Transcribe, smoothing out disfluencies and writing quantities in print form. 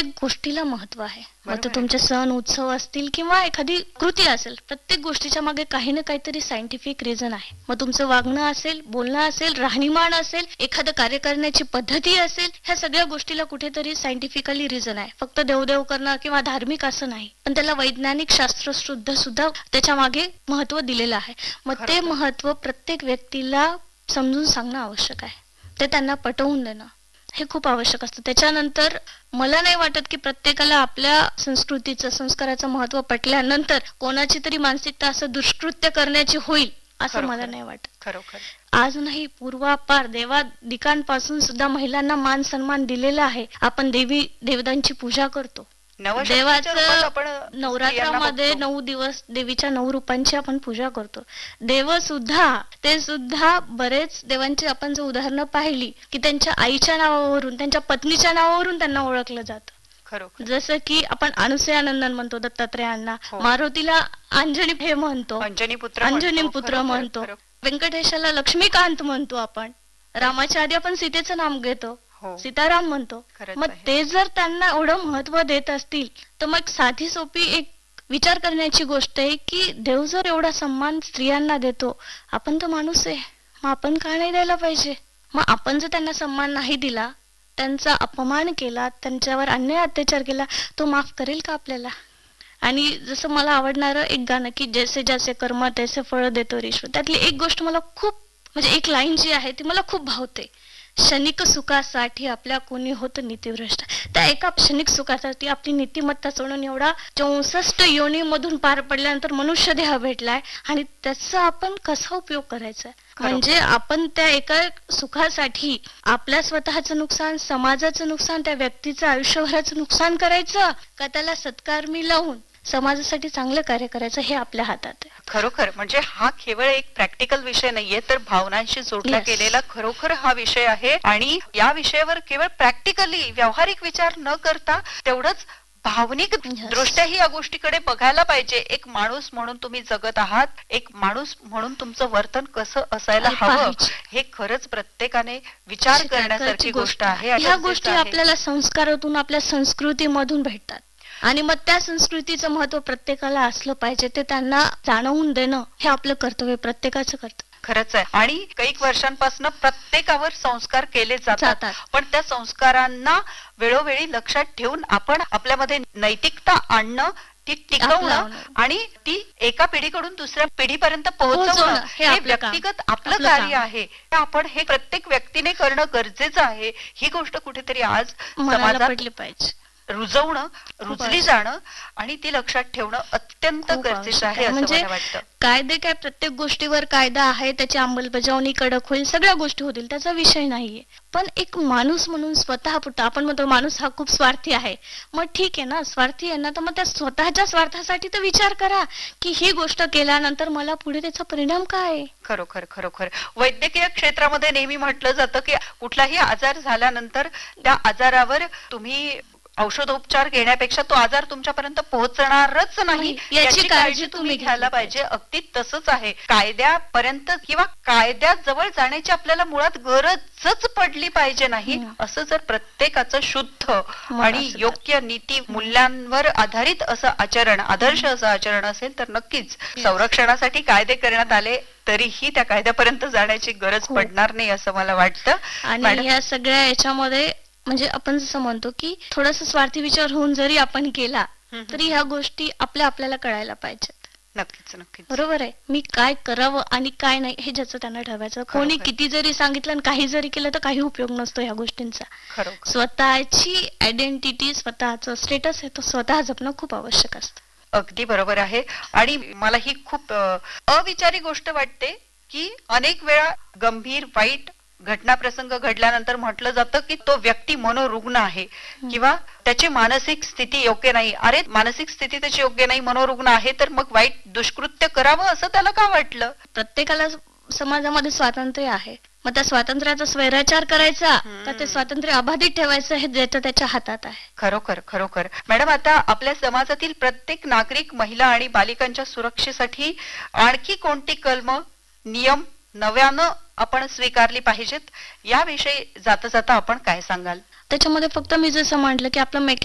प्रत्येक गोष्टीला महत्व आहे. मग ते तुमचे सण उत्सव असतील किंवा एखादी कृती असेल, प्रत्येक गोष्टीच्या मागे काही ना काहीतरी सायंटिफिक रिझन आहे. मग तुमचं वागणं असेल, बोलणं असेल, राहणीमान असेल, एखादं कार्य करण्याची पद्धती असेल, ह्या सगळ्या गोष्टीला कुठेतरी सायंटिफिकली रिझन आहे. फक्त देवदेव करणं किंवा धार्मिक असं नाही, पण त्याला वैज्ञानिक शास्त्र सुद्धा त्याच्या मागे महत्व दिलेलं आहे. मग ते महत्व प्रत्येक व्यक्तीला समजून सांगणं आवश्यक आहे, ते त्यांना पटवून देणं हे खूप आवश्यक असतं. त्याच्यानंतर मला नाही वाटत की प्रत्येकाला आपल्या संस्कृतीचं संस्काराचं महत्व पटल्यानंतर कोणाची तरी मानसिकता असं दुष्कृत्य करण्याची होईल असं मला नाही वाटत. खरोखर आज नाही, पूर्वापार देवादिकांपासून सुद्धा महिलांना मान सन्मान दिलेला आहे. आपण देवी देवतांची पूजा करतो. देवाचं नवरात्रामध्ये 9 दिवस देवीच्या 9 रूपांची आपण पूजा करतो. ते सुद्धा बरेच देवांची आपण जर उदाहरणं पाहिली की त्यांच्या आईच्या नावावरून, त्यांच्या पत्नीच्या नावावरून त्यांना ओळखलं जातं. जसं की आपण अनुसयानंदन म्हणतो दत्तात्रेयांना, मारुतीला अंजनी हे म्हणतो, अंजनी पुत्र म्हणतो, व्यंकटेशाला लक्ष्मीकांत म्हणतो, आपण रामाच्या आधी आपण सीतेचं नाम घेतो, सीताराम म्हणतो. मग ते जर त्यांना एवढं महत्व देत असतील तर मग साधी सोपी एक विचार करण्याची गोष्ट आहे की देव जर एवढा सन्मान स्त्रियांना देतो, आपण तर माणूस आहे, मग आपण का नाही द्यायला पाहिजे? मग आपण जर त्यांना सन्मान नाही दिला, त्यांचा अपमान केला, त्यांच्यावर अन्याय अत्याचार केला, तो माफ करेल का आपल्याला? आणि जसं मला आवडणारं एक गाणं की जैसे जैसे कर्म तैसे फळ देतो ईश्वर, त्यातली एक गोष्ट मला खूप, म्हणजे एक लाईन जी आहे ती मला खूप भावते. क्षणिक सुखासाठी आपल्या कोणी होत नीतिभ्रष्ट. त्या एका क्षणिक सुखासाठी आपली नीतिमत्ता सोडून एवढा 64 योनीमधून पार पडल्यानंतर मनुष्य देह भेटलाय आणि त्याचा आपण कसा उपयोग करायचा? म्हणजे आपण त्या एका सुखासाठी आपल्या स्वतःचं नुकसान, समाजाचं नुकसान, त्या व्यक्तीचं आयुष्यभराचं नुकसान करायचं का त्याला सत्कारमी लावून समाजासाठी चांगलं कार्य करायचं हे आपल्या हातात आहे. खरोखर म्हणजे हा केवळ एक प्रॅक्टिकल विषय नाहीये, तर भावनांशी जोडला गेलेला खरोखर हा विषय आहे. आणि या विषयावर केवळ प्रॅक्टिकली व्यावहारिक विचार न करता तेवढंच भावनिक दृष्ट्याही या गोष्टीकडे बघायला पाहिजे. एक माणूस म्हणून तुम्ही जगत आहात, एक माणूस म्हणून तुमचं वर्तन कसं असायला हवं हे खरंच प्रत्येकाने विचार करण्यासारखी गोष्ट आहे. ह्या गोष्टी आपल्याला संस्कारातून, आपल्या संस्कृतीमधून भेटतात आणि मग त्या संस्कृतीचं महत्व प्रत्येकाला असलं पाहिजे, ते त्यांना जाणवून देणं हे आपलं कर्तव्य, प्रत्येकाचं कर्तव्य. खरंच आहे. आणि काही वर्षांपासून प्रत्येकावर संस्कार केले जातात, पण त्या संस्कारांना वेळोवेळी लक्षात ठेवून आपण आपल्यामध्ये नैतिकता आणणं, ती टिकवणं आणि ती एका पिढीकडून दुसऱ्या पिढीपर्यंत पोहोचवणं हे व्यक्तिगत आपलं कार्य आहे. आपण हे प्रत्येक व्यक्तीने करणं गरजेचं आहे. ही गोष्ट कुठेतरी आज समाजात पडली पाहिजे, रुजली जाणं आणि ती लक्षात ठेवणं अत्यंत गरजेचं आहे. म्हणजे कायदे काय, प्रत्येक गोष्टीवर कायदा आहे, त्याची अंमलबजावणी कडक होईल, सगळ्या गोष्टी होतील, त्याचा विषय नाहीये. पण एक माणूस म्हणून स्वतः पुरता, आपण म्हणतो माणूस हा खूप स्वार्थी आहे, मग ठीक आहे ना, स्वार्थी आहे ना, तर मग त्या स्वतःच्या स्वार्थासाठी तर विचार करा की ही गोष्ट केल्यानंतर मला पुढे त्याचा परिणाम काय. खरोखर वैद्यकीय क्षेत्रामध्ये नेहमी म्हटलं जातं की कुठलाही आजार झाल्यानंतर त्या आजारावर तुम्ही औषधोपचार घेण्यापेक्षा तो आजार तुमच्यापर्यंत पोहोचणारच नाही याची काळजी तुम्ही घ्यायला पाहिजे. अगदी तसंच आहे. कायद्यापर्यंत किंवा कायद्याजवळ जाण्याची आपल्याला मुळात गरजच पडली पाहिजे नाही. असं जर प्रत्येकाचं शुद्ध आणि योग्य नीती मूल्यांवर आधारित असं आचरण, आदर्श असं आचरण असेल तर नक्कीच संरक्षणासाठी कायदे करण्यात आले तरीही त्या कायद्यापर्यंत जाण्याची गरज पडणार नाही असं मला वाटतं. आणि या सगळ्या याच्यामध्ये म्हणजे आपण जसं म्हणतो की थोडासा स्वार्थी विचार होऊन जरी आपण केला तरी ह्या गोष्टी आपल्याला कळायला पाहिजेत. नक्कीच बरोबर आहे. मी काय करावं आणि काय नाही हे ज्याचं त्यांना ठरवायचं. कोणी किती जरी सांगितलं आणि काही जरी केलं तर काही उपयोग नसतो ह्या गोष्टींचा. स्वतःची आयडेंटिटी, स्वतःचं स्टेटस आहे तो स्वतः जपणं खूप आवश्यक असतं. अगदी बरोबर आहे. आणि मला ही खूप अविचारी गोष्ट वाटते की अनेक वेळा गंभीर वाईट घटना प्रसंग घडल्यानंतर म्हटलं जातं की तो व्यक्ती मनोरुग्ण आहे किंवा त्याची मानसिक स्थिती योग्य नाही. अरे, मानसिक स्थिती त्याची योग्य नाही, मनोरुग्ण आहे, तर मग वाईट दुष्कृत्य करावं असं त्याला का वाटलं? प्रत्येकाला समाजामध्ये स्वातंत्र्य आहे, मग त्या स्वातंत्र्याचा स्वैराचार करायचा का ते स्वातंत्र्य अबाधित ठेवायचं हे ज्याचं त्याच्या हातात आहे. खरोखर मॅडम, आता आपल्या समाजातील प्रत्येक नागरिक, महिला आणि बालिकांच्या सुरक्षेसाठी आणखी कोणती कलम, नियम नव्यानं आपण स्वीकारली पाहिजेत याविषयी जाता आपण काय सांगाल? त्याच्यामध्ये फक्त मी जसं म्हटलं की आपलं